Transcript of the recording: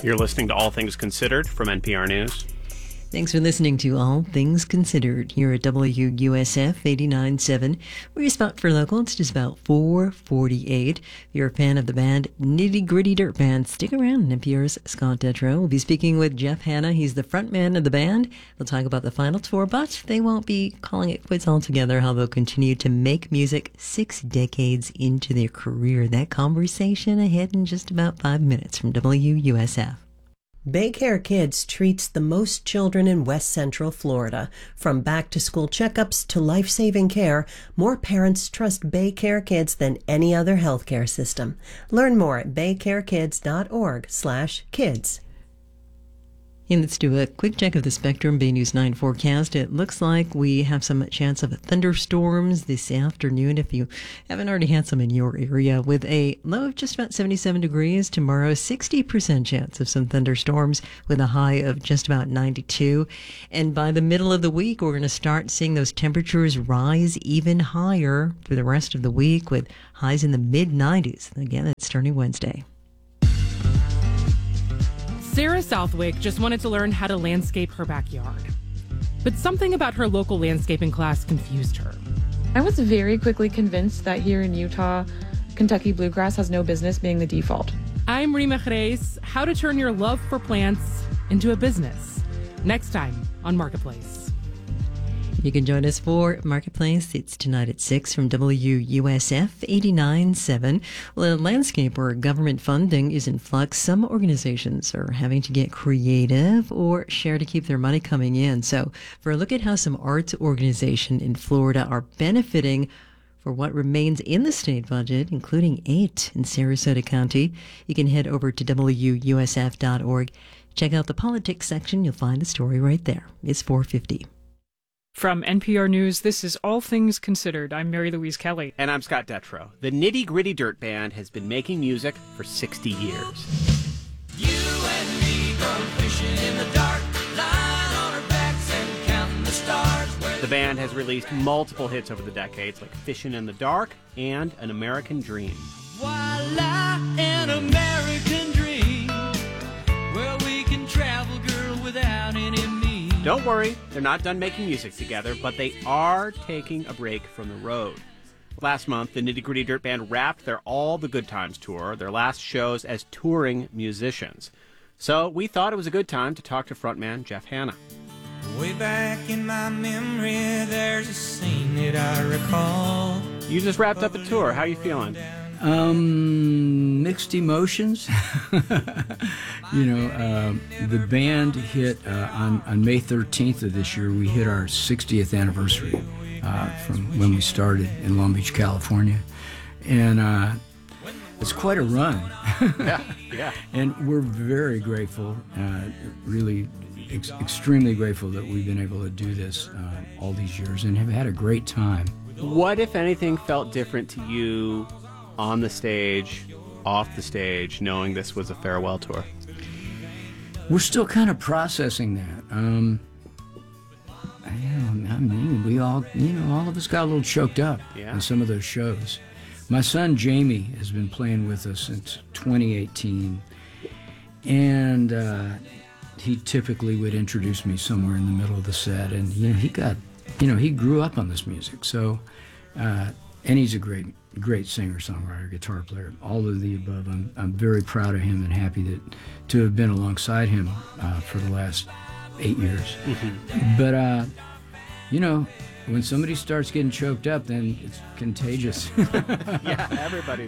You're listening to All Things Considered from NPR News. Thanks for listening to All Things Considered here at WUSF 89.7. We're your spot for local. It's just about 4:48. If you're a fan of the band Nitty Gritty Dirt Band, stick around. NPR's Scott Detrow will be speaking with Jeff Hanna. He's the frontman of the band. They'll talk about the final tour, but they won't be calling it quits altogether, how they'll continue to make music 6 decades into their career. That conversation ahead in just about 5 minutes from WUSF. BayCare Kids treats the most children in West Central Florida. From back-to-school checkups to life-saving care, more parents trust BayCare Kids than any other healthcare system. Learn more at baycarekids.org/kids. And let's do a quick check of the Spectrum Bay News 9 forecast. It looks like we have some chance of thunderstorms this afternoon, if you haven't already had some in your area, with a low of just about 77 degrees. Tomorrow, 60% chance of some thunderstorms with a high of just about 92. And by the middle of the week, we're going to start seeing those temperatures rise even higher for the rest of the week, with highs in the mid-90s. Again, it's starting Wednesday. Sarah Southwick just wanted to learn how to landscape her backyard. But something about her local landscaping class confused her. I was very quickly convinced that here in Utah, Kentucky bluegrass has no business being the default. I'm Rima Jerez, how to turn your love for plants into a business. Next time on Marketplace. You can join us for Marketplace. It's tonight at 6 from WUSF 89.7. Well, landscape or government funding is in flux. Some organizations are having to get creative or share to keep their money coming in. So for a look at how some arts organizations in Florida are benefiting for what remains in the state budget, including 8 in Sarasota County, you can head over to WUSF.org. Check out the politics section. You'll find the story right there. It's 4:50. From NPR News, this is All Things Considered. I'm Mary Louise Kelly. And I'm Scott Detrow. The Nitty Gritty Dirt Band has been making music for 60 years. You and me go fishing in the dark, lying on our backs and counting the stars. The band has released multiple hits over the decades, like Fishin' in the Dark and An American Dream. Voila, an American dream, where we can travel, girl, without any means. Don't worry, they're not done making music together, but they are taking a break from the road. Last month, the Nitty Gritty Dirt Band wrapped their All the Good Times tour, their last shows as touring musicians. So we thought it was a good time to talk to frontman Jeff Hanna. Way back in my memory, there's a scene that I recall. You just wrapped up a tour. How are you feeling? Mixed emotions. The band hit on May 13th of this year. We hit our 60th anniversary from when we started in Long Beach, California, and it's quite a run. Yeah. And we're very grateful, really extremely grateful that we've been able to do this all these years and have had a great time. What, if anything, felt different to you on the stage, off the stage, knowing this was a farewell tour? We're still kind of processing that. We all, all of us got a little choked up on some of those shows. My son Jamie has been playing with us since 2018, and he typically would introduce me somewhere in the middle of the set, and he grew up on this music. So, and he's a great singer, songwriter, guitar player, all of the above. I'm very proud of him and happy to have been alongside him for the last 8 years. Mm-hmm. But when somebody starts getting choked up, then it's contagious. Yeah, everybody